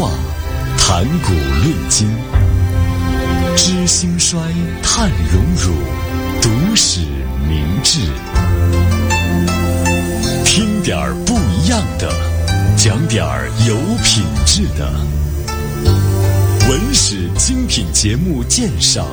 话，谈古论今，知兴衰，探荣辱，读史明智。听点儿不一样的，讲点儿有品质的。文史精品节目鉴赏。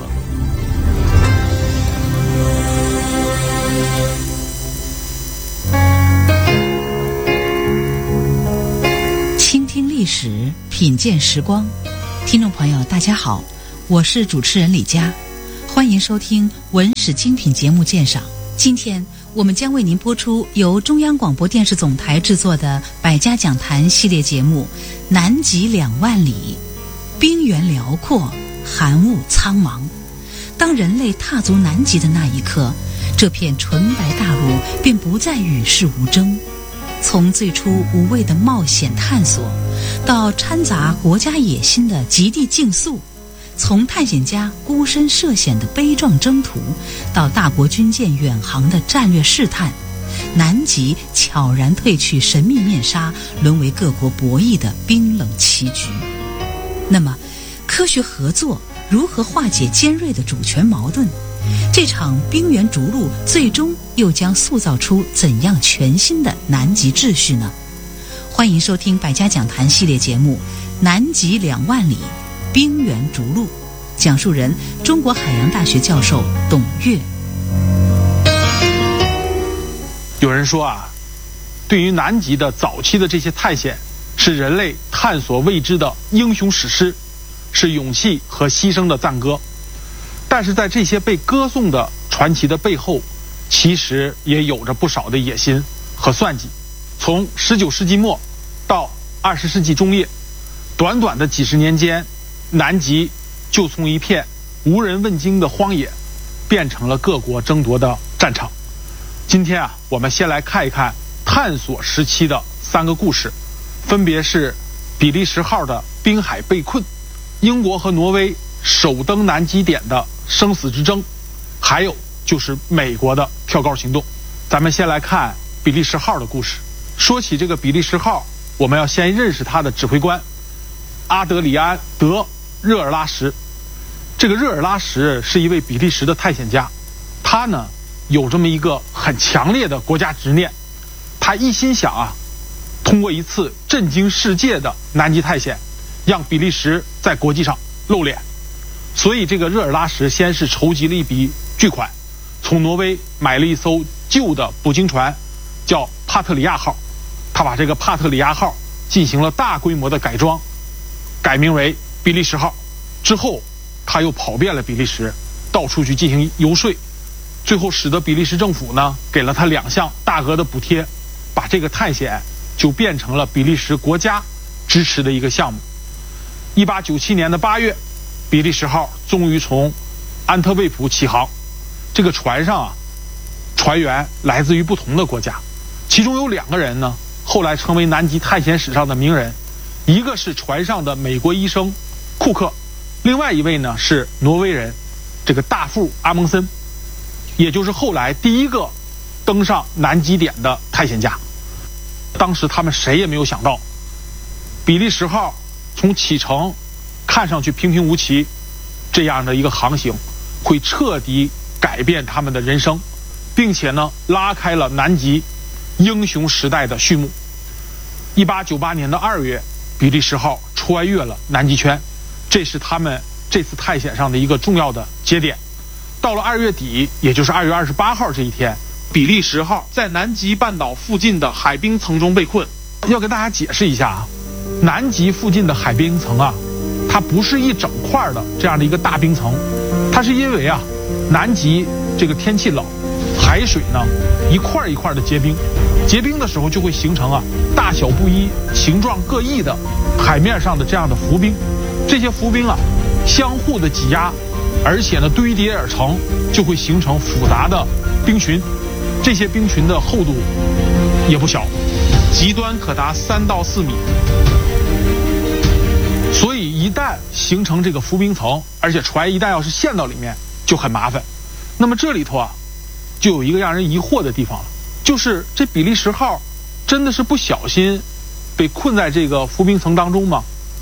倾听历史，品鉴时光。听众朋友大家好，我是主持人李佳，欢迎收听文史精品节目鉴赏。今天我们将为您播出由中央广播电视总台制作的百家讲坛系列节目《南极2万里》。冰原辽阔，寒雾苍茫。当人类踏足南极的那一刻，这片纯白大陆便不再与世无争。从最初无畏的冒险探索，到掺杂国家野心的极地竞速，从探险家孤身涉险的悲壮征途，到大国军舰远航的战略试探，南极悄然褪去神秘面纱，沦为各国博弈的冰冷棋局。那么，科学合作如何化解尖锐的主权矛盾？这场冰原逐鹿最终又将塑造出怎样全新的南极秩序呢？欢迎收听百家讲坛系列节目《南极2万里，冰原逐鹿》，讲述人中国海洋大学教授董岳。 有人说啊，对于南极的早期的这些探险，是人类探索未知的英雄史诗，是勇气和牺牲的赞歌。但是在这些被歌颂的传奇的背后，其实也有着不少的野心和算计。从19世纪末到20世纪中叶，短短的几十年间，南极就从一片无人问津的荒野，变成了各国争夺的战场。今天啊，我们先来看一看探索时期的3个故事，分别是比利时号的滨海被困，英国和挪威首登南极点的生死之争，还有就是美国的跳高行动。咱们先来看比利时号的故事。说起这个比利时号，我们要先认识他的指挥官阿德里安·德·热尔拉什。这个热尔拉什是一位比利时的探险家，他呢有这么一个很强烈的国家执念，他一心想啊，通过一次震惊世界的南极探险，让比利时在国际上露脸。所以这个热尔拉什先是筹集了一笔巨款，从挪威买了一艘旧的捕鲸船，叫帕特里亚号。他把这个帕特里亚号进行了大规模的改装，改名为比利时号。之后他又跑遍了比利时，到处去进行游说，最后使得比利时政府呢给了他2项大额的补贴，把这个探险就变成了比利时国家支持的一个项目。1897年的8月，比利时号终于从安特卫普起航。这个船上啊，船员来自于不同的国家，其中有2个人呢后来成为南极探险史上的名人，一个是船上的美国医生库克，另外一位呢是挪威人这个大副阿蒙森，也就是后来第一个登上南极点的探险家。当时他们谁也没有想到，比利时号从启程看上去平平无奇这样的一个航行，会彻底改变他们的人生，并且呢拉开了南极英雄时代的序幕。1898年的2月，比利时号穿越了南极圈，这是他们这次探险上的一个重要的节点。到了2月底，也就是2月28号这一天，比利时号在南极半岛附近的海冰层中被困。要跟大家解释一下啊，南极附近的海冰层啊，它不是一整块的这样的一个大冰层，它是因为啊，南极这个天气冷，海水呢一块一块的结冰，结冰的时候就会形成啊大小不一、形状各异的海面上的这样的浮冰。这些浮冰啊相互的挤压，而且呢堆叠而成，就会形成复杂的冰群。这些冰群的厚度也不小，极端可达3到4米。所以一旦形成这个浮冰层，而且船一旦要是陷到里面就很麻烦。那么这里头啊就有一个让人疑惑的地方了，就是这比利时号真的是不小心被困在这个浮冰层当中吗？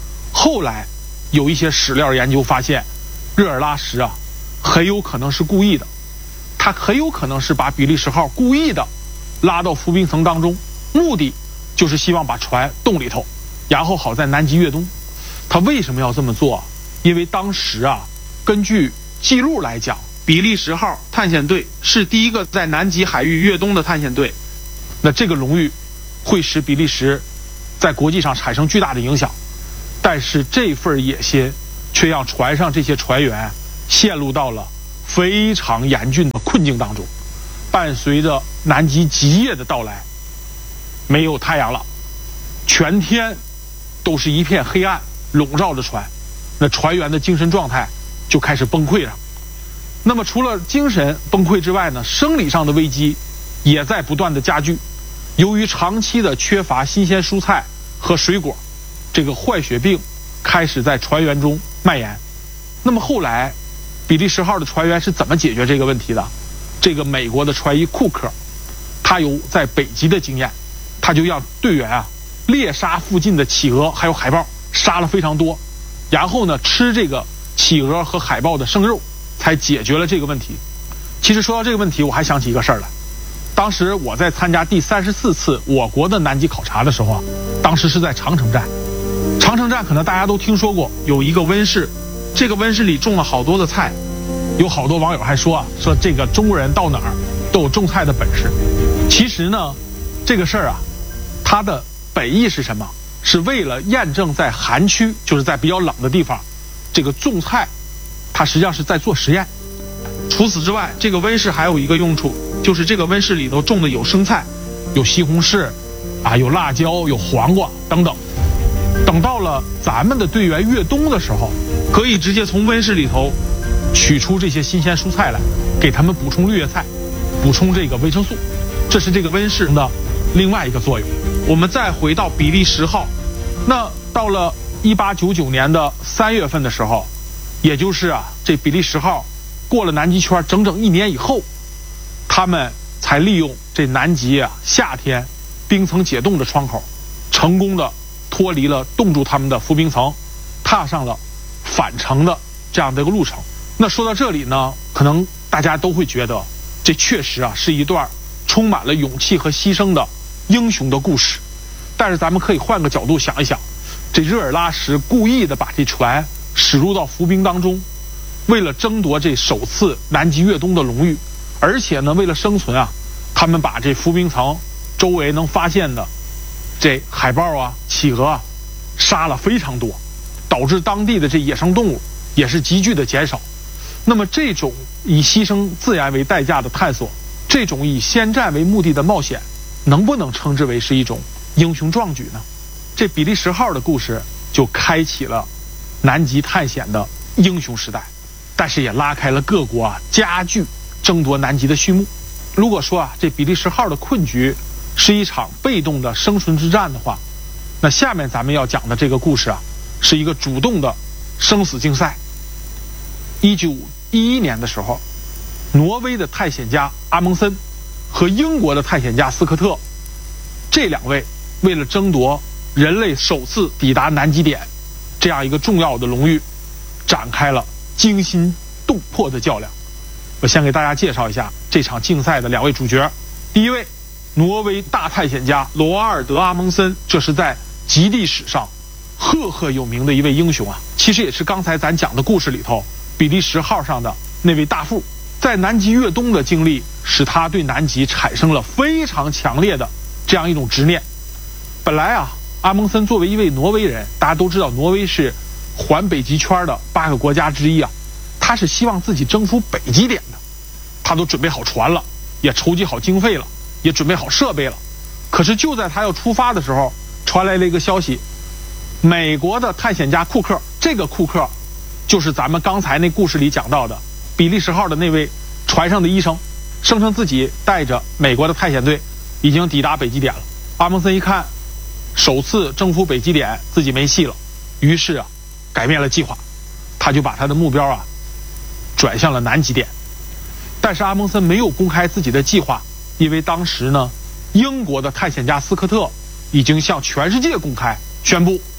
后来有一些史料研究发现，热尔拉什啊很有可能是故意的，他很有可能是把比利时号故意的拉到浮冰层当中，目的就是希望把船冻里头，然后好在南极越冬。他为什么要这么做？因为当时啊，根据记录来讲，比利时号探险队是第一个在南极海域越冬的探险队。那这个荣誉会使比利时在国际上产生巨大的影响，但是这份野心却让船上这些船员陷入到了非常严峻的困境当中。伴随着南极极夜的到来，没有太阳了，全天都是一片黑暗笼罩着船，那船员的精神状态就开始崩溃了。那么除了精神崩溃之外呢，生理上的危机也在不断的加剧。由于长期的缺乏新鲜蔬菜和水果，这个坏血病开始在船员中蔓延。那么后来比利时号的船员是怎么解决这个问题的？这个美国的船医库克，他有在北极的经验，他就让队员啊猎杀附近的企鹅还有海豹，杀了非常多，然后呢吃这个企鹅和海豹的生肉，才解决了这个问题。其实说到这个问题，我还想起一个事儿来。当时我在参加第34次我国的南极考察的时候啊，当时是在长城站。长城站可能大家都听说过，有一个温室，这个温室里种了好多的菜，有好多网友还说这个中国人到哪儿都有种菜的本事。其实呢，这个事儿啊，它的本意是什么？是为了验证在寒区，就是在比较冷的地方，这个种菜，它实际上是在做实验。除此之外，这个温室还有一个用处，就是这个温室里头种的有生菜，有西红柿啊，有辣椒，有黄瓜等等。等到了咱们的队员越冬的时候，可以直接从温室里头取出这些新鲜蔬菜来，给他们补充绿叶菜，补充这个维生素。这是这个温室的另外一个作用。我们再回到比利时号，那到了1899年的3月份的时候，也就是这比利时号过了南极圈整整1年以后，他们才利用这南极夏天冰层解冻的窗口，成功的脱离了冻住他们的浮冰层，踏上了返程的这样的一个路程。那说到这里呢，可能大家都会觉得这确实是一段充满了勇气和牺牲的英雄的故事。但是咱们可以换个角度想一想，这热尔拉什故意的把这船驶入到浮冰当中，为了争夺这首次南极越冬的荣誉，而且呢为了生存他们把这浮冰层周围能发现的这海豹企鹅杀了非常多，导致当地的这野生动物也是急剧的减少。那么这种以牺牲自然为代价的探索，这种以先战为目的的冒险，能不能称之为是一种英雄壮举呢？这比利时号的故事就开启了南极探险的英雄时代，但是也拉开了各国加剧争夺南极的序幕。如果说这比利时号的困局是一场被动的生存之战的话，那下面咱们要讲的这个故事是一个主动的生死竞赛。1911年的时候，挪威的探险家阿蒙森和英国的探险家斯科特，这两位为了争夺人类首次抵达南极点这样一个重要的荣誉，展开了惊心动魄的较量。我先给大家介绍一下这场竞赛的两位主角。第一位，挪威大探险家罗瓦尔德·阿蒙森，这是在极地史上赫赫有名的一位英雄其实也是刚才咱讲的故事里头比利时号上的那位大副。在南极越冬的经历使他对南极产生了非常强烈的这样一种执念。本来阿蒙森作为一位挪威人，大家都知道挪威是环北极圈的8个国家之一他是希望自己征服北极点的，他都准备好船了，也筹集好经费了，也准备好设备了。可是就在他要出发的时候，传来了一个消息，美国的探险家库克，这个库克就是咱们刚才那故事里讲到的比利时号的那位船上的医生，声称自己带着美国的探险队已经抵达北极点了。阿蒙森一看首次征服北极点自己没戏了，于是改变了计划，他就把他的目标转向了南极点。但是阿蒙森没有公开自己的计划，因为当时呢英国的探险家斯科特已经向全世界公开宣布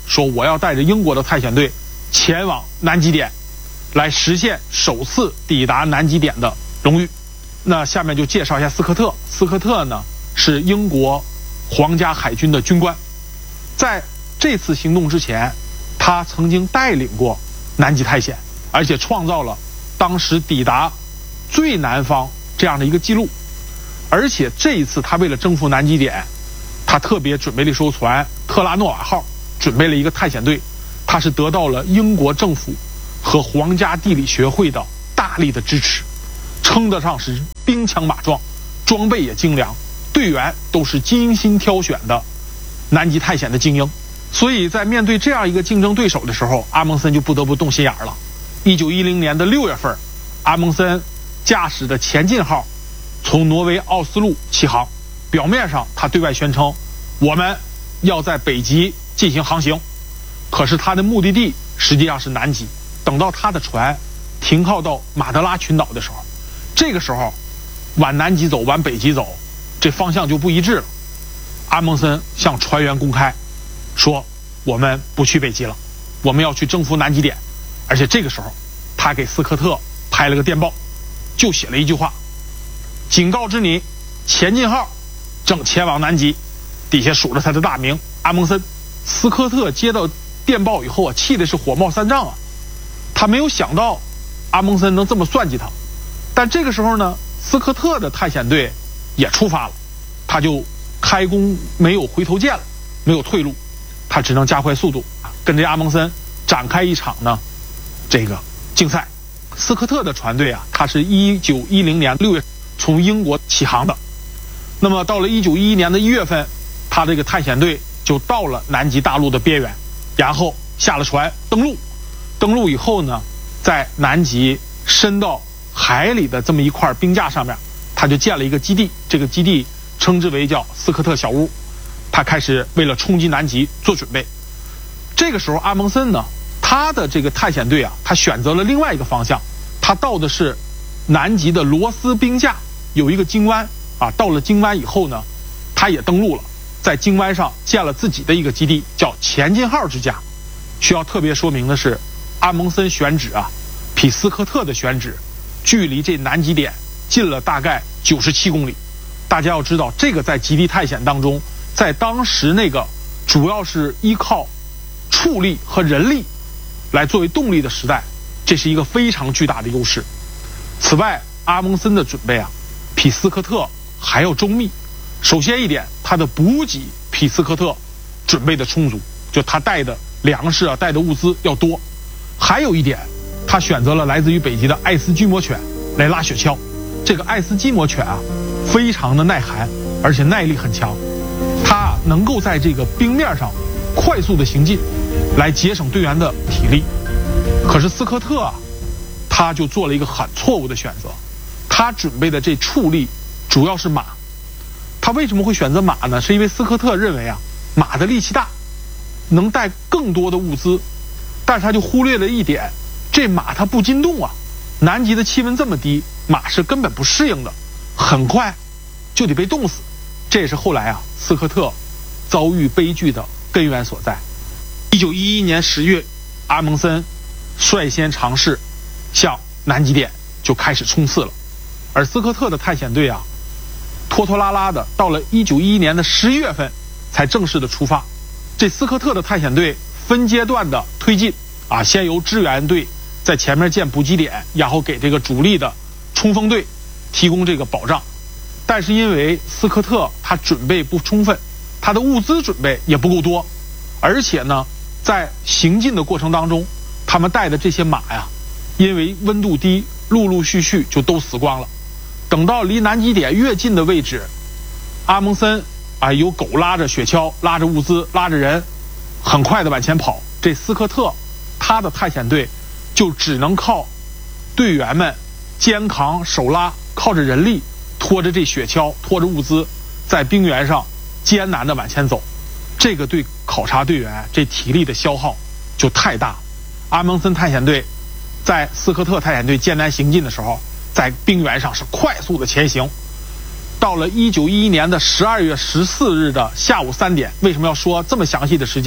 说我要带着英国的探险队前往南极点，来实现首次抵达南极点的荣誉。那下面就介绍一下斯科特。斯科特呢是英国皇家海军的军官，在这次行动之前，他曾经带领过南极探险，而且创造了当时抵达最南方这样的一个记录。而且这一次他为了征服南极点，他特别准备了一艘船特拉诺瓦号，准备了一个探险队。他是得到了英国政府和皇家地理学会的大力的支持，称得上是兵强马壮，装备也精良，队员都是精心挑选的南极探险的精英。所以在面对这样一个竞争对手的时候，阿蒙森就不得不动心眼了。1910年的6月份，阿蒙森驾驶的前进号从挪威奥斯陆起航，表面上他对外宣称我们要在北极进行航行，可是他的目的地实际上是南极。等到他的船停靠到马德拉群岛的时候，这个时候往南极走往北极走，这方向就不一致了。阿蒙森向船员公开说，我们不去北极了，我们要去征服南极点。而且这个时候他给斯科特拍了个电报，就写了一句话，警告之你，前进号正前往南极，底下数着他的大名阿蒙森。斯科特接到电报以后啊，气的是火冒三丈啊，他没有想到阿蒙森能这么算计他。但这个时候呢，斯科特的探险队也出发了，他就开弓没有回头箭了，没有退路，他只能加快速度，跟这阿蒙森展开一场呢这个竞赛。斯科特的船队啊，他是1910年6月从英国起航的。那么到了1911年的1月份，他这个探险队就到了南极大陆的边缘，然后下了船登陆。登陆以后呢，在南极深到海里的这么一块冰架上面，他就建了一个基地，这个基地称之为叫斯科特小屋。他开始为了冲击南极做准备。这个时候阿蒙森呢，他的这个探险队啊，他选择了另外一个方向，他到的是南极的罗斯冰架，有一个鲸湾啊。到了鲸湾以后呢，他也登陆了，在鲸湾上建了自己的一个基地，叫前进号之家。需要特别说明的是，阿蒙森选址啊，比斯科特的选址距离这南极点近了大概97公里。大家要知道，这个在极地探险当中，在当时那个主要是依靠畜力和人力来作为动力的时代，这是一个非常巨大的优势。此外，阿蒙森的准备啊，比斯科特还要周密。首先一点，他的补给比斯科特准备的充足，就他带的粮食啊，带的物资要多。还有一点，他选择了来自于北极的爱斯基摩犬来拉雪橇。这个爱斯基摩犬啊，非常的耐寒，而且耐力很强，它能够在这个冰面上快速的行进，来节省队员的体力。可是斯科特啊，他就做了一个很错误的选择，他准备的这畜力主要是马。他为什么会选择马呢？是因为斯科特认为啊，马的力气大，能带更多的物资，但是他就忽略了一点，这马它不禁冻啊，南极的气温这么低，马是根本不适应的，很快就得被冻死。这也是后来啊，斯科特遭遇悲剧的根源所在。1911年10月，阿蒙森率先尝试向南极点就开始冲刺了，而斯科特的探险队啊，拖拖拉拉的到了1911年的11月份才正式的出发。这斯科特的探险队分阶段的推进啊，先由支援队在前面建补给点，然后给这个主力的冲锋队提供这个保障。但是因为斯科特他准备不充分，他的物资准备也不够多，而且呢，在行进的过程当中，他们带的这些马呀，因为温度低，陆陆续续就都死光了。等到离南极点越近的位置，阿蒙森啊，有狗拉着雪橇，拉着物资，拉着人，很快的往前跑。这斯科特他的探险队就只能靠队员们肩扛手拉，靠着人力拖着这雪橇，拖着物资，在冰原上艰难的往前走。这个对考察队员这体力的消耗就太大了。阿蒙森探险队在斯科特探险队艰难行进的时候，在冰原上是快速的前行。到了1911年的12月14日的下午3点，为什么要说这么详细的时间啊？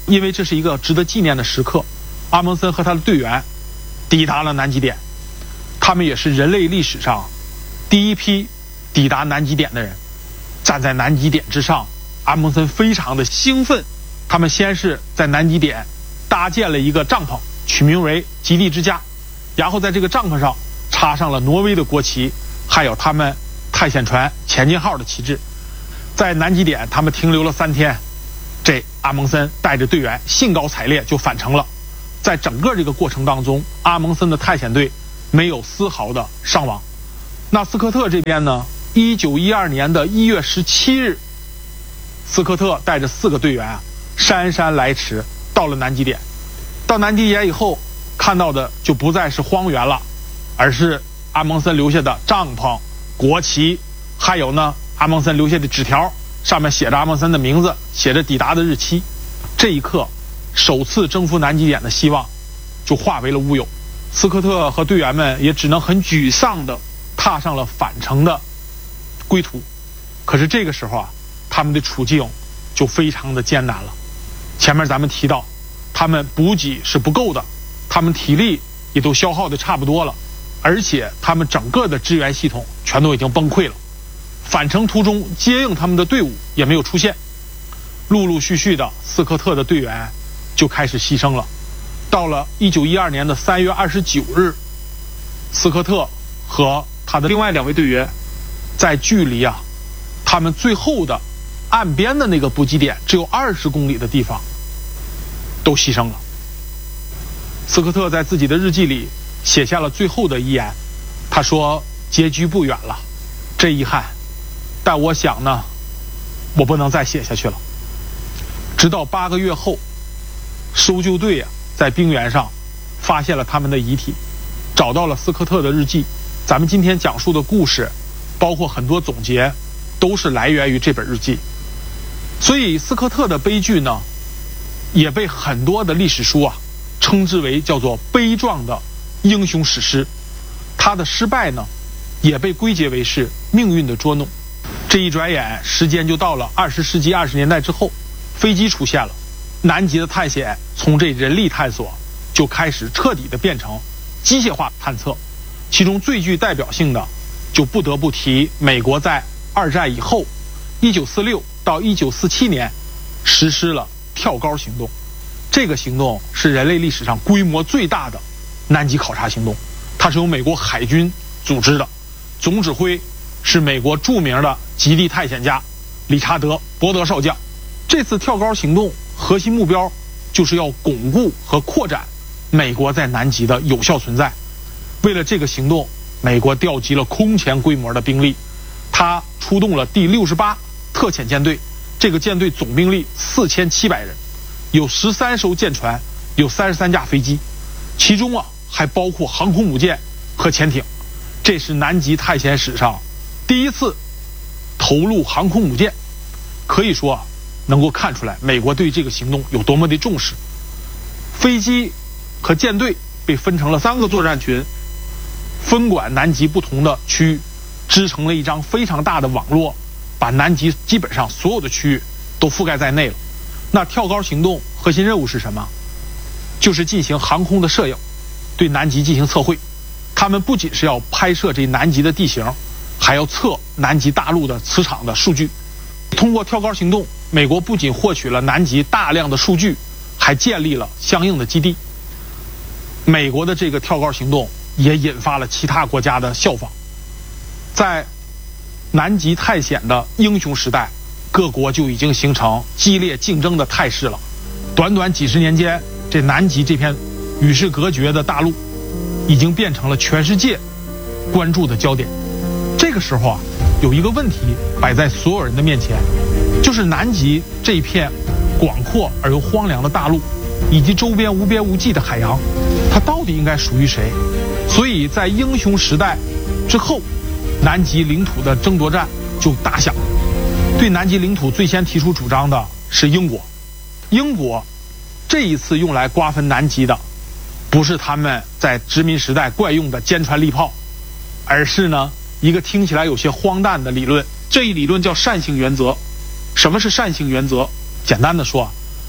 因为这是一个值得纪念的时刻，阿蒙森和他的队员抵达了南极点，他们也是人类历史上第一批抵达南极点的人。站在南极点之上，阿蒙森非常的兴奋。他们先是在南极点搭建了一个帐篷，取名为极地之家，然后在这个帐篷上插上了挪威的国旗，还有他们探险船前进号的旗帜。在南极点他们停留了3天，这阿蒙森带着队员兴高采烈就返程了。在整个这个过程当中，阿蒙森的探险队没有丝毫的伤亡。那斯科特这边呢，1912年的1月17日，斯科特带着4个队员姗姗来迟到了南极点。到南极点以后，看到的就不再是荒原了，而是阿蒙森留下的帐篷、国旗，还有呢阿蒙森留下的纸条，上面写着阿蒙森的名字，写着抵达的日期。这一刻，首次征服南极点的希望就化为了乌有。斯科特和队员们也只能很沮丧地踏上了返程的归途。可是这个时候他们的处境就非常的艰难了。前面咱们提到，他们补给是不够的，他们体力也都消耗的差不多了，而且他们整个的支援系统全都已经崩溃了。返程途中接应他们的队伍也没有出现，陆陆续续的斯科特的队员就开始牺牲了。到了1912年的3月29日，斯科特和他的另外2位队员在距离他们最后的岸边的那个补给点只有20公里的地方都牺牲了。斯科特在自己的日记里写下了最后的遗言，他说：结局不远了，真遗憾，但我想呢，我不能再写下去了。直到8个月后，搜救队在冰原上发现了他们的遗体，找到了斯科特的日记。咱们今天讲述的故事包括很多总结，都是来源于这本日记。所以斯科特的悲剧呢，也被很多的历史书称之为叫做悲壮的英雄史诗。他的失败呢，也被归结为是命运的捉弄。这一转眼时间就到了20世纪20年代之后，飞机出现了，南极的探险从这人力探索就开始彻底的变成机械化探测。其中最具代表性的就不得不提美国在2战以后1946到1947年实施了跳高行动。这个行动是人类历史上规模最大的南极考察行动，它是由美国海军组织的，总指挥是美国著名的极地探险家理查德·伯德少将。这次跳高行动核心目标就是要巩固和扩展美国在南极的有效存在。为了这个行动，美国调集了空前规模的兵力，他出动了第68特遣舰队，这个舰队总兵力4700人，有13艘舰船，有33架飞机，其中还包括航空母舰和潜艇。这是南极探险史上第一次投入航空母舰，可以说能够看出来美国对这个行动有多么的重视。飞机和舰队被分成了3个作战群，分管南极不同的区域，织成了一张非常大的网络，把南极基本上所有的区域都覆盖在内了。那跳高行动核心任务是什么？就是进行航空的摄影，对南极进行测绘。他们不仅是要拍摄这南极的地形，还要测南极大陆的磁场的数据。通过跳高行动，美国不仅获取了南极大量的数据，还建立了相应的基地。美国的这个跳高行动也引发了其他国家的效仿。在南极探险的英雄时代，各国就已经形成激烈竞争的态势了。短短几十年间，这南极这片与世隔绝的大陆已经变成了全世界关注的焦点。这个时候有一个问题摆在所有人的面前，就是南极这一片广阔而又荒凉的大陆，以及周边无边无际的海洋，它到底应该属于谁？所以在英雄时代之后，南极领土的争夺战就打响。对南极领土最先提出主张的是英国。英国这一次用来瓜分南极的，不是他们在殖民时代惯用的坚船利炮，而是呢一个听起来有些荒诞的理论。这一理论叫善性原则。什么是善性原则？简单的说，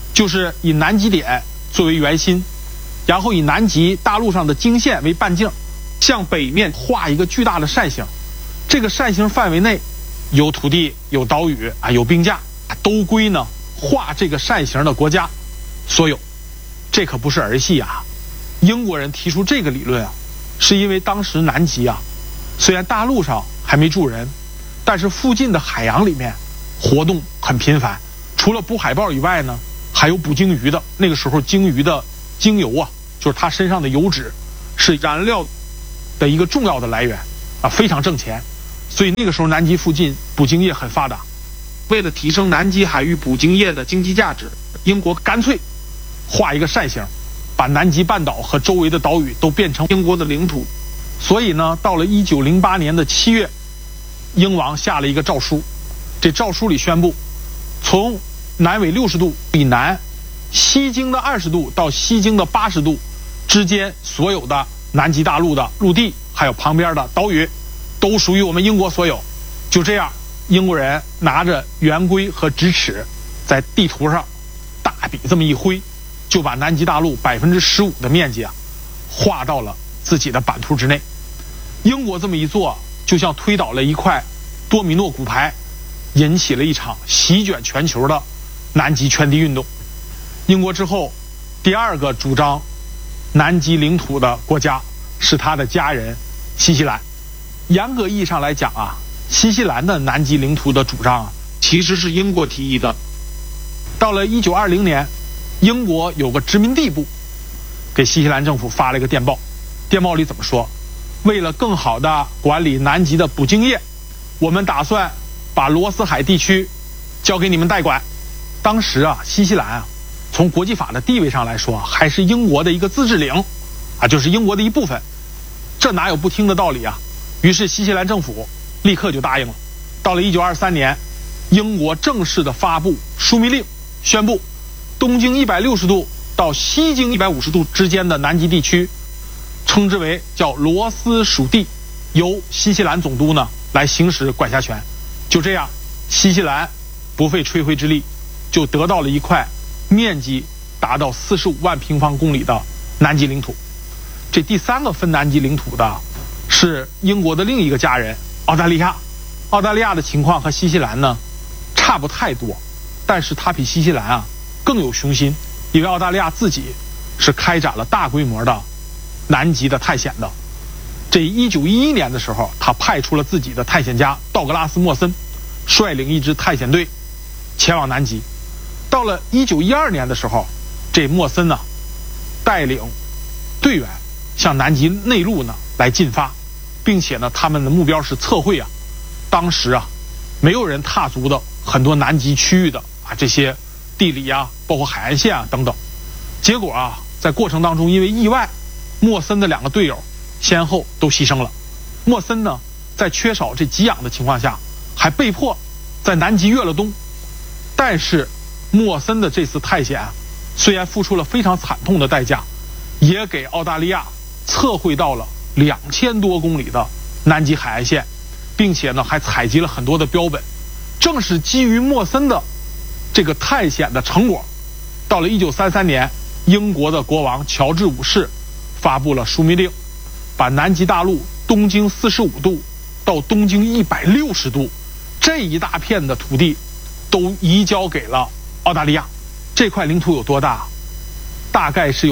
就是以南极点作为圆心，然后以南极大陆上的经线为半径，向北面画一个巨大的扇形。这个扇形范围内有土地、有岛屿有冰架，都归呢画这个扇形的国家所有。这可不是儿戏啊！英国人提出这个理论是因为当时南极虽然大陆上还没住人，但是附近的海洋里面活动很频繁，除了捕海豹以外呢，还有捕鲸鱼的。那个时候鲸鱼的精油就是它身上的油脂是燃料的一个重要的来源非常挣钱。所以那个时候南极附近捕鲸业很发达。为了提升南极海域捕鲸业的经济价值，英国干脆画一个扇形，把南极半岛和周围的岛屿都变成英国的领土。所以呢，到了1908年的7月，英王下了一个诏书。这诏书里宣布，从南纬60度以南，西经的20度到西经的80度之间，所有的南极大陆的陆地还有旁边的岛屿都属于我们英国所有。就这样，英国人拿着圆规和直尺在地图上大笔这么一挥，就把南极大陆15%的面积划到了自己的版图之内。英国这么一做，就像推倒了一块多米诺骨牌，引起了一场席卷全球的南极圈地运动。英国之后，第二个主张南极领土的国家是他的家人新西兰。严格意义上来讲新西兰的南极领土的主张其实是英国提议的。到了1920年，英国有个殖民地部给新西兰政府发了一个电报，电报里怎么说？为了更好地管理南极的捕鲸业，我们打算把罗斯海地区交给你们代管。当时新西兰从国际法的地位上来说还是英国的一个自治领就是英国的一部分，这哪有不听的道理于是新西兰政府立刻就答应了。到了1923年，英国正式的发布枢密令，宣布东经160度到西经150度之间的南极地区称之为叫罗斯属地，由新西兰总督呢来行使管辖权。就这样，新西兰不费吹灰之力就得到了一块面积达到45万平方公里的南极领土。这第三个分南极领土的是英国的另一个家人澳大利亚。澳大利亚的情况和新西兰呢差不太多，但是它比新西兰更有雄心，因为澳大利亚自己是开展了大规模的南极的探险的。这1911年的时候，他派出了自己的探险家道格拉斯·莫森，率领一支探险队前往南极。到了1912年的时候，这莫森呢带领队员向南极内陆呢来进发，并且呢他们的目标是测绘当时没有人踏足的很多南极区域的这些地理包括海岸线等等。结果在过程当中因为意外，莫森的2个队友先后都牺牲了。莫森呢在缺少这给养的情况下，还被迫在南极越了冬。但是莫森的这次探险虽然付出了非常惨痛的代价，也给澳大利亚测绘到了2000多公里的南极海岸线，并且呢还采集了很多的标本。正是基于莫森的这个探险的成果，到了1933年，英国的国王乔治5世发布了枢密令，把南极大陆东经45度到东经160度这一大片的土地都移交给了澳大利亚。这块领土有多大？大概是有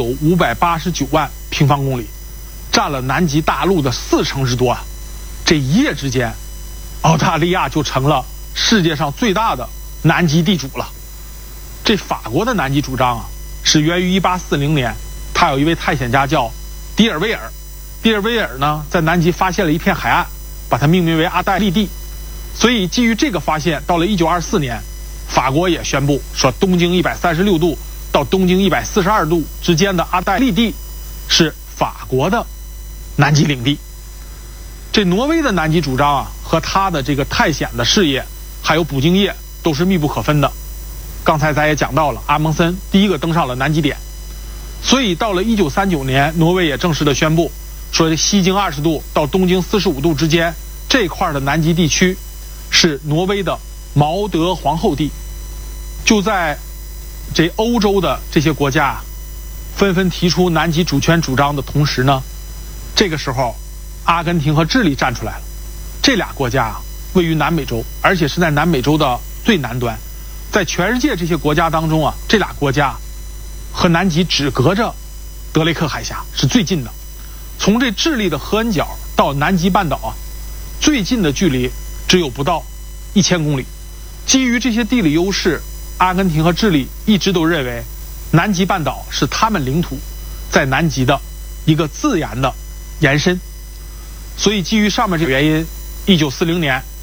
589万平方公里，占了南极大陆的40%之多这一夜之间，澳大利亚就成了世界上最大的南极地主了。这法国的南极主张是源于1840年，他有一位探险家叫迪尔威尔。迪尔威尔呢在南极发现了一片海岸，把它命名为阿黛利地。所以基于这个发现，到了1924年，法国也宣布说东经136度到东经142度之间的阿黛利地是法国的南极领地。这挪威的南极主张和他的这个探险的事业还有捕鲸业都是密不可分的。刚才咱也讲到了，阿蒙森第一个登上了南极点。所以到了1939年，挪威也正式的宣布说西经20度到东经45度之间这块的南极地区是挪威的毛德皇后地。就在这欧洲的这些国家纷纷提出南极主权主张的同时呢，这个时候阿根廷和智利站出来了。这俩国家位于南美洲，而且是在南美洲的最南端。在全世界这些国家当中这俩国家和南极只隔着德雷克海峡，是最近的。从这智利的合恩角到南极半岛最近的距离只有不到1000公里。基于这些地理优势，阿根廷和智利一直都认为南极半岛是他们领土在南极的一个自然的延伸。所以基于上面这个原因，1940年